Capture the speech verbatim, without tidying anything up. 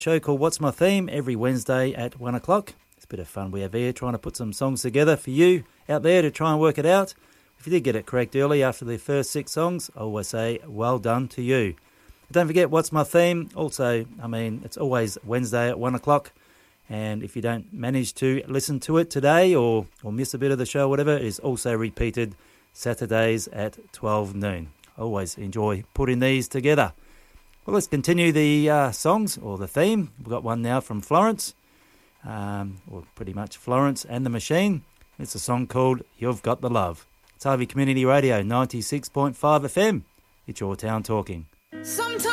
Show called What's My Theme every Wednesday at one o'clock. It's a bit of fun we have here trying to put some songs together for you out there to try and work it out. If you did get it correct early after the first six songs, I always say well done to you. But don't forget What's My Theme. Also, I mean, it's always Wednesday at one o'clock. And if you don't manage to listen to it today or, or miss a bit of the show, whatever, it is also repeated Saturdays at twelve noon. I always enjoy putting these together. Well, let's continue the uh, songs or the theme. We've got one now from Florence, um, or pretty much Florence and the Machine. It's a song called You've Got the Love. It's Harvey Community Radio, ninety-six point five F M. It's your town talking. Sometimes